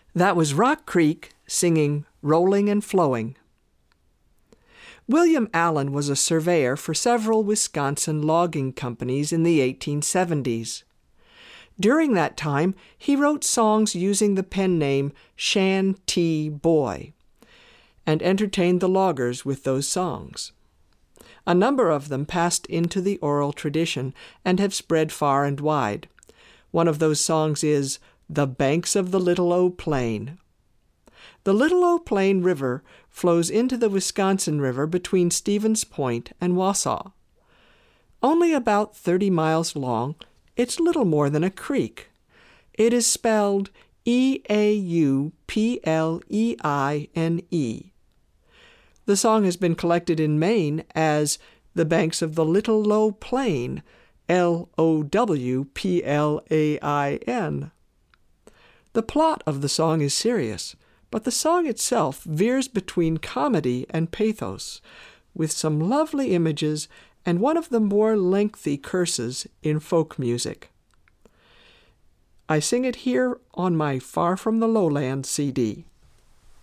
That was Rock Creek singing Rolling and Flowing. William Allen was a surveyor for several Wisconsin logging companies in the 1870s. During that time, he wrote songs using the pen name Shan T. Boy and entertained the loggers with those songs. A number of them passed into the oral tradition and have spread far and wide. One of those songs is The Banks of the Little O Plain. The Little O Plain River flows into the Wisconsin River between Stevens Point and Wausau. Only about 30 miles long, it's little more than a creek. It is spelled Eaupleine. The song has been collected in Maine as The Banks of the Little Low Plain, Lowplain. The plot of the song is serious, but the song itself veers between comedy and pathos, with some lovely images and one of the more lengthy curses in folk music. I sing it here on my Far from the Lowland CD.